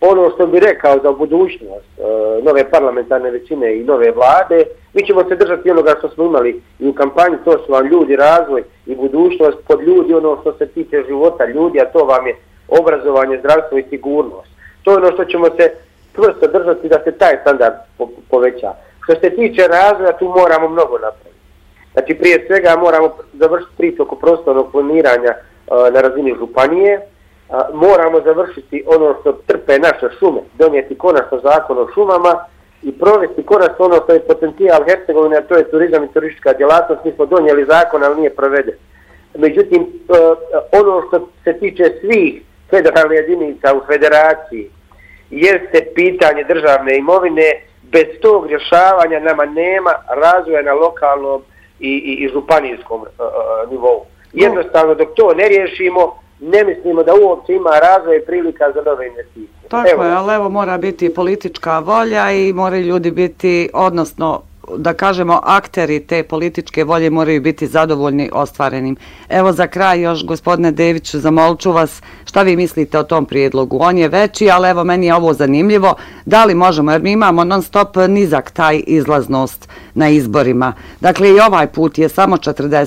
ono što bi rekao za budućnost nove parlamentarne većine i nove vlade, mi ćemo se držati onoga što smo imali i u kampanji, to su vam ljudi, razvoj i budućnost, pod ljudi ono što se tiče života ljudi, a to vam je obrazovanje, zdravstvo i sigurnost. To je ono što ćemo se čvrsto držati da se taj standard poveća. Što se tiče razvoja, tu moramo mnogo napraviti. Znači prije svega moramo završiti priču oko prostornog planiranja na razini županije, moramo završiti ono što trpe naše šume, donijeti konačno zakon o šumama i provesti konačno ono što je potencijal Hercegovine, a to je turizam i turistička djelatnost. Mi smo donijeli zakon, ali nije proveden. Međutim, ono što se tiče svih federalnih jedinica u federaciji jeste pitanje državne imovine. Bez tog rješavanja nama nema razvoja na lokalnom i županijskom nivou. Jednostavno, dok to ne riješimo, ne mislimo da uopće ima razvoj i prilika za nove investicije. Tako je, ali evo mora biti politička volja i moraju ljudi biti, odnosno da kažemo akteri te političke volje moraju biti zadovoljni ostvarenim. Evo za kraj još, gospodine Deviću, zamolit ću vas šta vi mislite o tom prijedlogu. On je veći, ali evo meni je ovo zanimljivo. Da li možemo, jer mi imamo non stop nizak taj izlaznost na izborima. Dakle i ovaj put je samo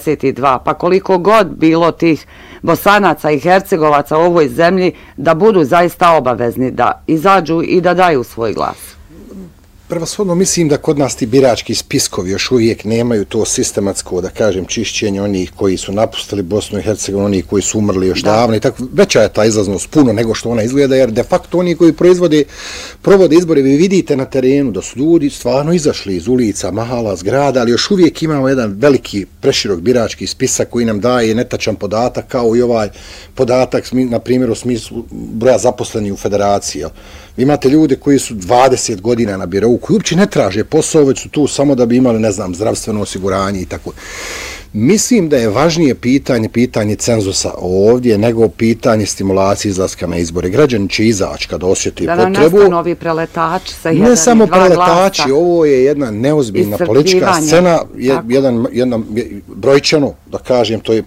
42, pa koliko god bilo tih Bosanaca i Hercegovaca u ovoj zemlji da budu zaista obavezni da izađu i da daju svoj glas. Prvoshodno mislim da kod nas ti birački spiskovi još uvijek nemaju to sistematsko, da kažem, čišćenje onih koji su napustili Bosnu i Hercegovinu, onih koji su umrli još davno i tako. Veća je ta izlaznost puno nego što ona izgleda, jer de facto oni koji provode izbore, vi vidite na terenu da su ljudi stvarno izašli iz ulica, mahala, zgrada, ali još uvijek imamo jedan veliki preširok birački spisak koji nam daje netačan podatak, kao i ovaj podatak, na primjer, u smislu broja zaposlenih u federaciji. Vi imate ljude koji su 20 godina na birou, koji uopće ne traže posao, već su tu samo da bi imali, ne znam, zdravstveno osiguranje i tako. Mislim da je važnije pitanje cenzusa ovdje nego pitanje stimulacije izlaska na izbore. Građani će izaći kada osjeti potrebu. Da nam nastanu ovi preletači sa jedan i dva glasa. Ne samo preletači, ovo je jedna neozbiljna politička scena, jedna brojčano, da kažem, to je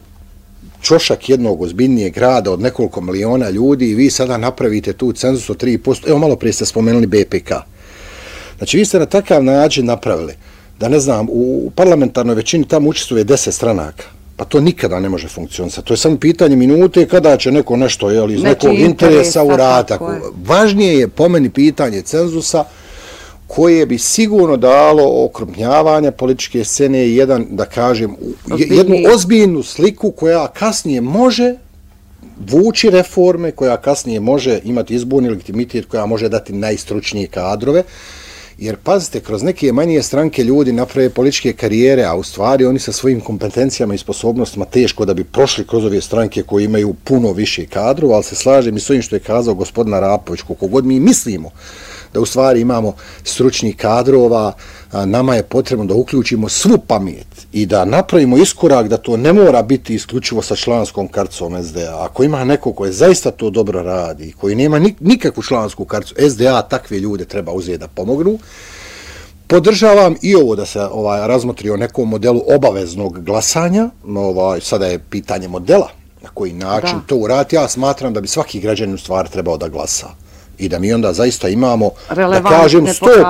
čošak jednog ozbiljnijeg grada od nekoliko miliona ljudi i vi sada napravite tu cenzus od 3%. Evo malo prije ste spomenuli BPK. Znači vi ste na takav način napravili da, ne znam, u parlamentarnoj većini tamo učestvuje 10 stranaka. Pa to nikada ne može funkcionisati. To je samo pitanje minute kada će neko nešto iz nekog interesa uraditi. Važnije je po meni pitanje cenzusa koje bi sigurno dalo okrupnjavanje političke scene i da kažem, jednu ozbiljnu sliku koja kasnije može vući reforme, koja kasnije može imati izborni legitimitet, koja može dati najstručnije kadrove. Jer, pazite, kroz neke manje stranke ljudi naprave političke karijere, a u stvari oni sa svojim kompetencijama i sposobnostima teško da bi prošli kroz ove stranke koje imaju puno više kadrova, ali se slažem i s ovim što je kazao gospodin Arapović, koliko god mi mislimo da u stvari imamo stručnih kadrova, nama je potrebno da uključimo svu pamet i da napravimo iskorak da to ne mora biti isključivo sa članskom karticom SDA. Ako ima neko koji zaista to dobro radi, koji nema nikakvu člansku karticu SDA, takve ljude treba uzeti da pomognu. Podržavam i ovo da se razmotri o nekom modelu obaveznog glasanja. Sada je pitanje modela na koji način to uraditi. Ja smatram da bi svaki građanin u stvari trebao da glasa. I da mi onda zaista imamo, da kažem,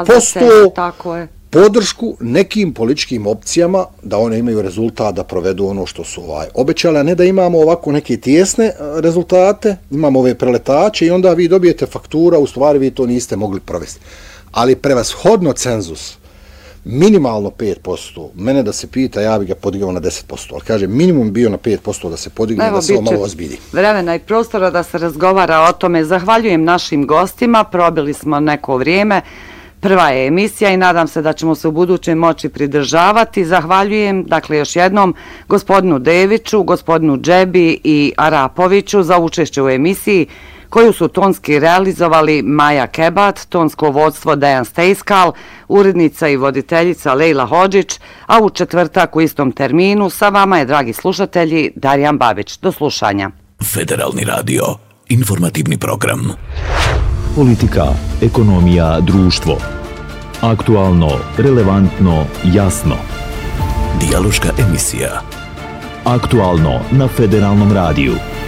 100% podršku nekim političkim opcijama da one imaju rezultat da provedu ono što su obećali, a ne da imamo ovako neke tijesne rezultate, imamo ove preletače i onda vi dobijete faktura, u stvari vi to niste mogli provesti. Ali prevashodno cenzus, minimalno 5%, mene da se pita, ja bi ga podigao na 10%, ali kažem, minimum bio na 5% da se podigne, da se ovo malo ozbilji. Vremena i prostora da se razgovara o tome. Zahvaljujem našim gostima, probili smo neko vrijeme, prva je emisija i nadam se da ćemo se u budućem moći pridržavati. Zahvaljujem, dakle, još jednom gospodinu Deviću, gospodinu Džebi i Arapoviću za učešće u emisiji, koju su tonski realizovali Maja Kebat, tonsko vodstvo Dejan Stejskal, urednica i voditeljica Lejla Hodžić, a u četvrtak u istom terminu sa vama je, dragi slušatelji, Darjan Babić. Do slušanja. Federalni radio, informativni program. Politika, ekonomija, društvo. Aktualno, relevantno, jasno. Dijaloška emisija. Aktualno na Federalnom radiju.